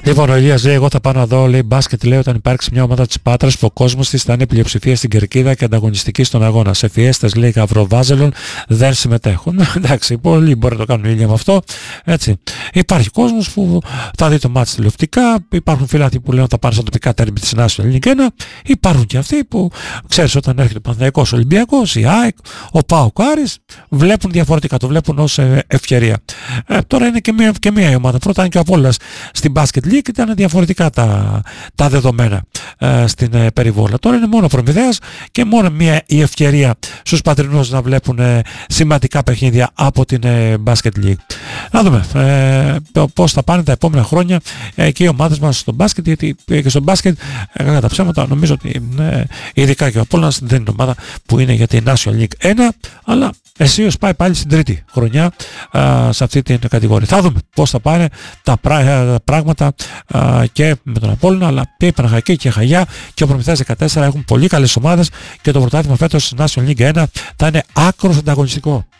Λοιπόν, ο Ηλίας λέει: εγώ θα πάω να δω, λέει, μπάσκετ, λέει, όταν υπάρξει μια ομάδα της Πάτρας που ο κόσμος της θα είναι πλειοψηφία στην κερκίδα και ανταγωνιστική στον αγώνα. Σε φιέστες, λέει, γαυροβάζελων δεν συμμετέχουν. Εντάξει, πολλοί μπορεί να το κάνουν Ηλία με αυτό. Έτσι. Υπάρχει κόσμος που θα δει το μάτς τηλεοπτικά. Υπάρχουν φίλοι που λένε ότι θα πάνε στα τοπικά τέρμι της National League 1. Υπάρχουν και αυτοί που ξέρεις, όταν έρχεται ο Παναθηναϊκός, ο Ολυμπιακός, η ΑΕΚ, ο ΠΑΟΚ, Άρης, βλέπουν διαφορετικά, το βλέπουν ως ευκαιρία. Τώρα είναι και μία ομάδα. Πρώτα είναι και ο Απόλλωνας στην Basket League, ήταν διαφορετικά τα δεδομένα στην περιβόλα. Τώρα είναι μόνο προμηθέας και μόνο η ευκαιρία στους πατρινούς να βλέπουν σημαντικά παιχνίδια από την Basket League. Να δούμε πώς θα πάνε τα επόμενα χρόνια και οι ομάδες μας στο μπάσκετ, γιατί και στο μπάσκετ κατά τα ψέματα νομίζω ότι ειδικά και ο Απόλλωνας δεν είναι ομάδα που είναι για την National League 1, αλλά Εσίως πάει πάλι στην τρίτη χρονιά σε αυτή την κατηγορία. Θα δούμε πώς θα πάνε τα πράγματα και με τον Απόλλωνα, αλλά και η Παναχαϊκή και η Χαγιά και ο Προμηθέας 14 έχουν πολύ καλές ομάδες και το πρωτάθλημα φέτος στην National League 1 θα είναι άκρως ανταγωνιστικό.